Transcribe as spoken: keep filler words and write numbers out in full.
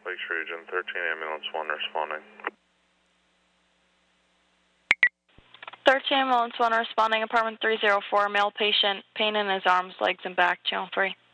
Lakes Region, thirteen ambulance one responding. thirteen ambulance one responding, apartment three oh four, male patient, pain in his arms, legs, and back, channel three.